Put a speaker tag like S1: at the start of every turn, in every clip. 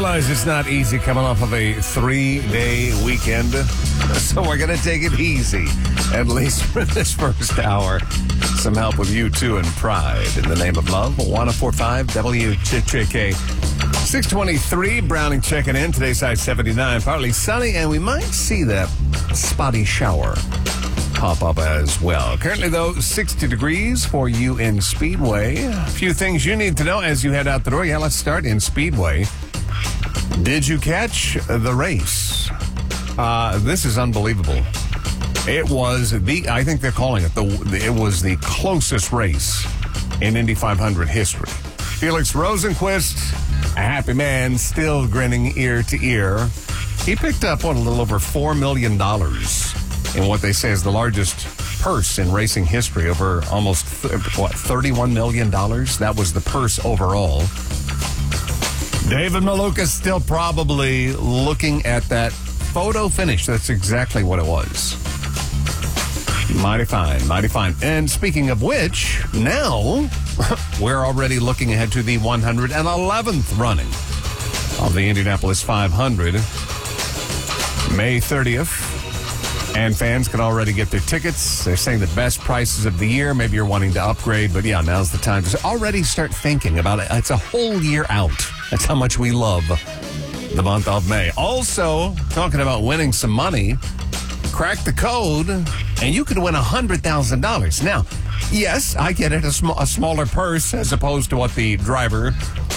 S1: realize it's not easy coming off of a 3-day weekend, so we're going to take it easy, at least for this first hour. Some help with U2 and Pride in the name of love. 1045 WJJK. 623, Browning checking in. Today's high 79, partly sunny, and we might see that spotty shower pop up as well. Currently, though, 60 degrees for you in Speedway. A few things you need to know as you head out the door. Yeah, let's start in Speedway. Did you catch the race? This is unbelievable. It was I think they're calling it it was the closest race in Indy 500 history. Felix Rosenqvist, a happy man, still grinning ear to ear. He picked up, a little over $4 million in what they say is the largest purse in racing history, over almost, $31 million? That was the purse overall. David Maluka still probably looking at that photo finish. That's exactly what it was. Mighty fine, mighty fine. And speaking of which, now we're already looking ahead to the 111th running of the Indianapolis 500, May 30th. And fans can already get their tickets. They're saying the best prices of the year. Maybe you're wanting to upgrade, but yeah, now's the time to already start thinking about it. It's a whole year out. That's how much we love the month of May. Also, talking about winning some money, crack the code, and you could win $100,000. Now, yes, I get it, a smaller purse as opposed to what the driver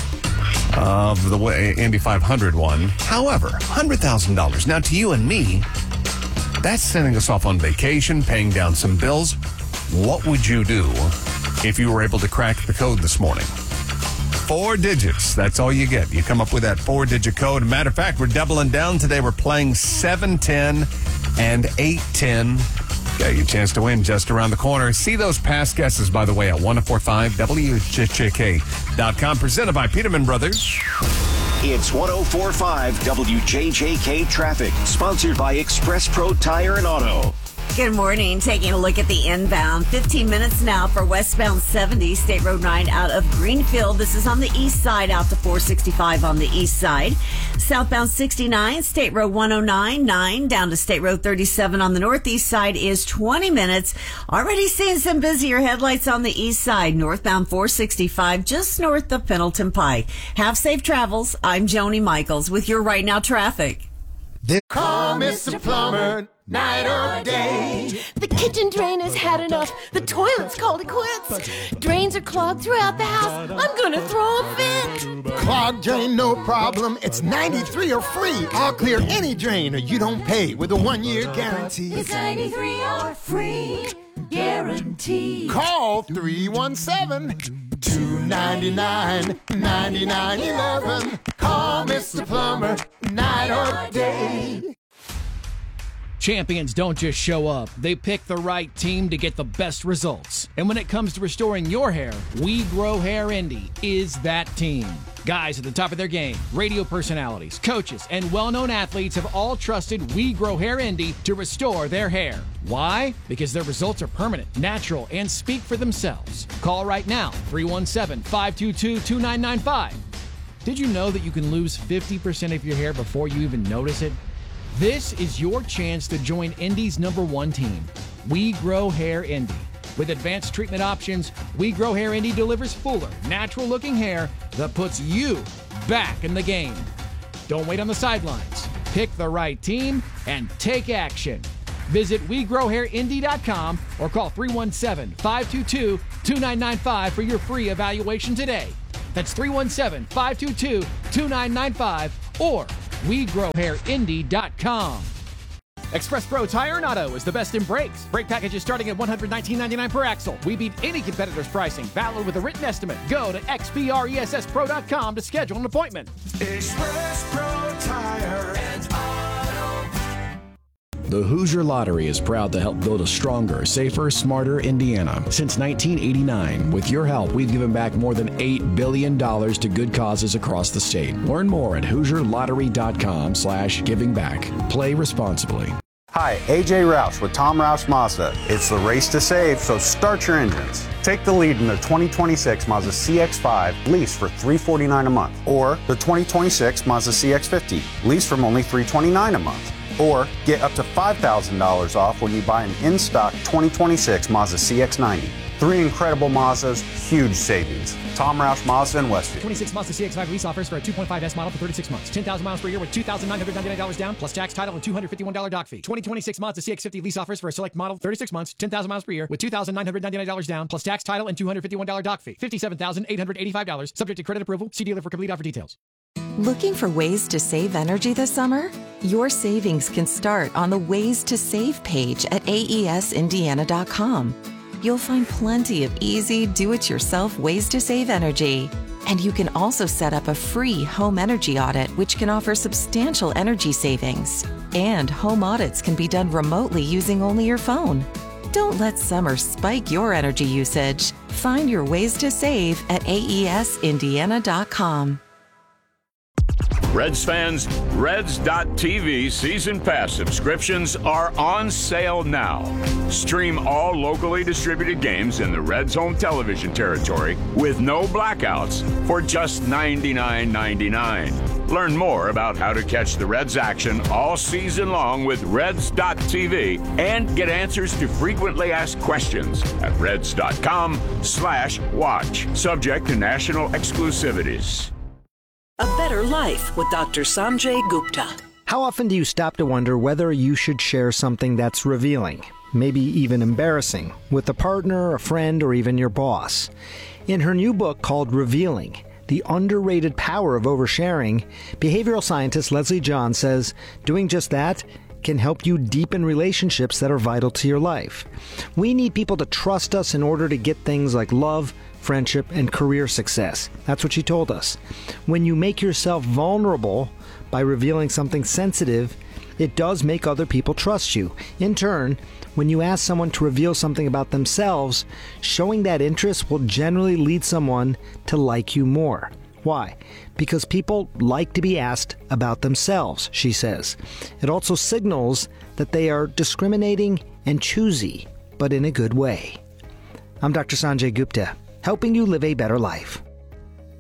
S1: of the Indy 500 won. However, $100,000. Now, to you and me, that's sending us off on vacation, paying down some bills. What would you do if you were able to crack the code this morning? 4 digits. That's all you get. You come up with that 4-digit code. Matter of fact, we're doubling down today. We're playing 710 and 810. Got your chance to win just around the corner. See those past guesses, by the way, at 1045WJJK.com. Presented by Peterman Brothers.
S2: It's 1045 WJJK Traffic, sponsored by Express Pro Tire and Auto.
S3: Good morning. Taking a look at the inbound. 15 minutes now for westbound 70, State Road 9 out of Greenfield. This is on the east side out to 465 on the east side. Southbound 69, State Road 109, 9 down to State Road 37 on the northeast side is 20 minutes. Already seeing some busier headlights on the east side. Northbound 465 just north of Pendleton Pike. Have safe travels. I'm Joni Michaels with your Right Now traffic.
S4: Call Mr. Plumber, night or day.
S5: The kitchen drain has had enough. The toilet's called it quits. Drains are clogged throughout the house. I'm gonna throw a fit.
S4: Clogged drain, no problem. It's 93 or free. I'll clear any drain or you don't pay with a 1-year guarantee.
S5: It's 93 or free guarantee.
S4: Call 317-299-9911. Call Mr. Plumber, night or day.
S6: Champions don't just show up. They pick the right team to get the best results. And when it comes to restoring your hair, We Grow Hair Indy is that team. Guys at the top of their game, radio personalities, coaches, and well-known athletes have all trusted We Grow Hair Indy to restore their hair. Why? Because their results are permanent, natural, and speak for themselves. Call right now, 317-522-2995. Did you know that you can lose 50% of your hair before you even notice it? This is your chance to join Indy's #1 team, We Grow Hair Indy. With advanced treatment options, We Grow Hair Indy delivers fuller, natural-looking hair that puts you back in the game. Don't wait on the sidelines. Pick the right team and take action. Visit WeGrowHairIndy.com or call 317-522-2995 for your free evaluation today. That's 317-522-2995 or WeGrowHairIndy.com. Express Pro Tire and Auto is the best in brakes. Brake packages starting at $119.99 per axle. We beat any competitor's pricing. Valid with a written estimate. Go to XPRESSPro.com to schedule an appointment.
S7: Express Pro Tire and Auto.
S8: The Hoosier Lottery is proud to help build a stronger, safer, smarter Indiana. Since 1989, with your help, we've given back more than $8 billion to good causes across the state. Learn more at HoosierLottery.com/givingback. Play responsibly.
S9: Hi, AJ Roush with Tom Roush Mazda. It's the race to save, so start your engines. Take the lead in the 2026 Mazda CX-5 lease for $349 a month, or the 2026 Mazda CX-50 lease from only $329 a month, or get up to $5,000 off when you buy an in-stock 2026 Mazda CX-90. 3 incredible Mazdas, huge savings. Tom Roush Mazda in Westview.
S6: 26 Mazda CX-5 lease offers for a 2.5S model for 36 months. 10,000 miles per year with $2,999 down, plus tax, title, and $251 doc fee. 2026 Mazda CX-50 lease offers for a select model, 36 months, 10,000 miles per year with $2,999 down, plus tax, title, and $251 doc fee. $57,885, subject to credit approval. See dealer for complete offer details.
S10: Looking for ways to save energy this summer? Your savings can start on the Ways to Save page at aesindiana.com. You'll find plenty of easy, do-it-yourself ways to save energy. And you can also set up a free home energy audit, which can offer substantial energy savings. And home audits can be done remotely using only your phone. Don't let summer spike your energy usage. Find your ways to save at aesindiana.com.
S11: Reds fans, Reds.TV season pass subscriptions are on sale now. Stream all locally distributed games in the Reds home television territory with no blackouts for just $99.99. Learn more about how to catch the Reds action all season long with Reds.TV and get answers to frequently asked questions at Reds.com/watch. Subject to national exclusivities.
S12: A Better Life with Dr. Sanjay Gupta.
S13: How often do you stop to wonder whether you should share something that's revealing, maybe even embarrassing, with a partner, a friend, or even your boss? In her new book called Revealing, The Underrated Power of Oversharing, behavioral scientist Leslie John says doing just that can help you deepen relationships that are vital to your life. We need people to trust us in order to get things like love, friendship, and career success. That's what she told us. When you make yourself vulnerable by revealing something sensitive, it does make other people trust you. In turn, when you ask someone to reveal something about themselves, showing that interest will generally lead someone to like you more. Why? Because people like to be asked about themselves, she says. It also signals that they are discriminating and choosy, but in a good way. I'm Dr. Sanjay Gupta, helping you live a better life.